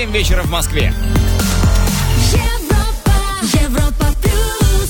7 вечера в Москве. Европа плюс.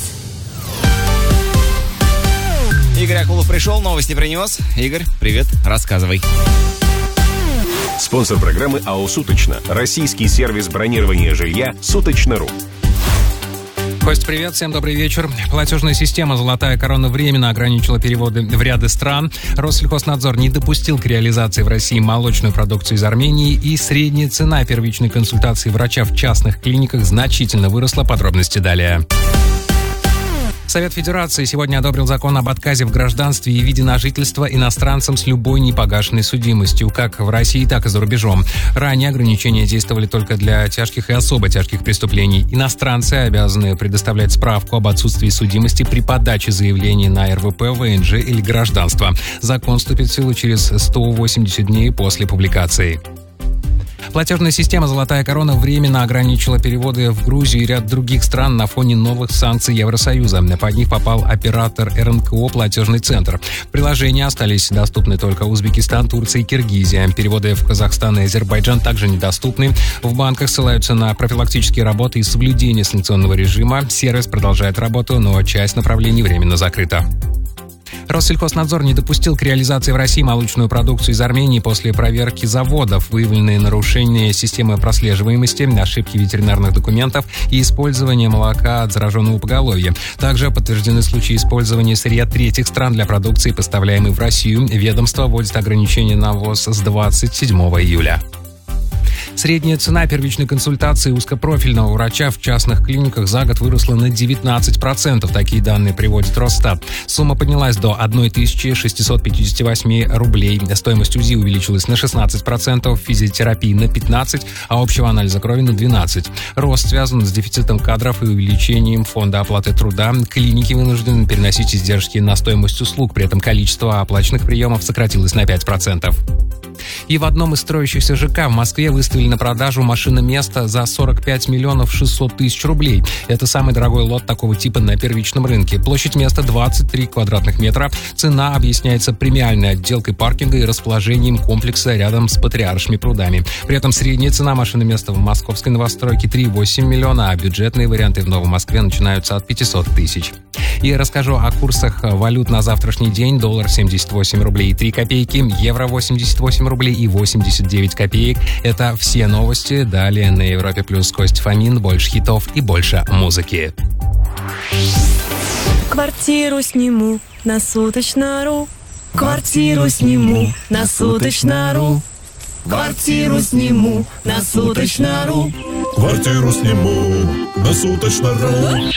Игорь Акулов пришел, новости принес. Игорь, привет, рассказывай. Спонсор программы АО «Суточно». Российский сервис бронирования жилья «Суточно.ру». Кость, привет, всем добрый вечер. Платежная система «Золотая корона» временно ограничила переводы в ряды стран. Россельхознадзор не допустил к реализации в России молочную продукцию из Армении, и средняя цена первичной консультации врача в частных клиниках значительно выросла. Подробности далее. Совет Федерации сегодня одобрил закон об отказе в гражданстве и виде на жительство иностранцам с любой непогашенной судимостью, как в России, так и за рубежом. Ранее ограничения действовали только для тяжких и особо тяжких преступлений. Иностранцы обязаны предоставлять справку об отсутствии судимости при подаче заявлений на РВП, ВНЖ или гражданство. Закон вступит в силу через 180 дней после публикации. Платежная система «Золотая корона» временно ограничила переводы в Грузию и ряд других стран на фоне новых санкций Евросоюза. Под них попал оператор РНКО «Платежный центр». Приложения остались доступны только Узбекистан, Турция и Киргизия. Переводы в Казахстан и Азербайджан также недоступны. В банках ссылаются на профилактические работы и соблюдение санкционного режима. Сервис продолжает работу, но часть направлений временно закрыта. Россельхознадзор не допустил к реализации в России молочную продукцию из Армении после проверки заводов. Выявленные нарушения системы прослеживаемости, ошибки ветеринарных документов и использование молока от зараженного поголовья. Также подтверждены случаи использования сырья третьих стран для продукции, поставляемой в Россию. Ведомство вводит ограничения на ввоз с 27 июля. Средняя цена первичной консультации узкопрофильного врача в частных клиниках за год выросла на 19%. Такие данные приводит Росстат. Сумма поднялась до 1658 рублей. Стоимость УЗИ увеличилась на 16%, физиотерапии на 15%, а общего анализа крови на 12%. Рост связан с дефицитом кадров и увеличением фонда оплаты труда. Клиники вынуждены переносить издержки на стоимость услуг. При этом количество оплаченных приемов сократилось на 5%. И в одном из строящихся ЖК в Москве выставили на продажу машиноместо за 45 миллионов 600 тысяч рублей. Это самый дорогой лот такого типа на первичном рынке. Площадь места 23 квадратных метра. Цена объясняется премиальной отделкой паркинга и расположением комплекса рядом с Патриаршими прудами. При этом средняя цена машиноместа в московской новостройке 3,8 миллиона, а бюджетные варианты в Новой Москве начинаются от 500 тысяч. И расскажу о курсах валют на завтрашний день. Доллар 78 рублей и 3 копейки, евро 88 рублей и 89 копеек. Это все новости. Далее на Европе плюс Кость Фомин. Больше хитов и больше музыки. Квартиру сниму на Суточно.ру. Квартиру сниму на Суточно.ру. Квартиру сниму на Суточно.ру. Квартиру сниму на Суточно.ру.